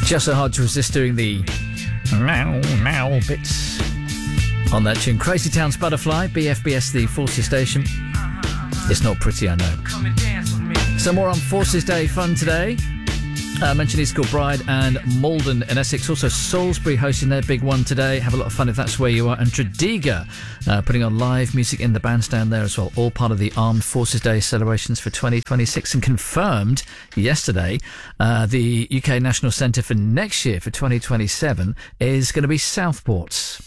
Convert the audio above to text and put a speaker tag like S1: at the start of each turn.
S1: Just so hard to resist doing the now bits on that tune. Crazy Town's Butterfly, BFBS, the Forces station. It's not pretty, I know. Some more on Forces Day fun today. Mentioned East Kilbride and Malden in Essex. Also Salisbury hosting their big one today. Have a lot of fun if that's where you are. And Tredegar putting on live music in the bandstand there as well. All part of the Armed Forces Day celebrations for 2026. And confirmed yesterday, the UK National Centre for next year, for 2027, is going to be Southport.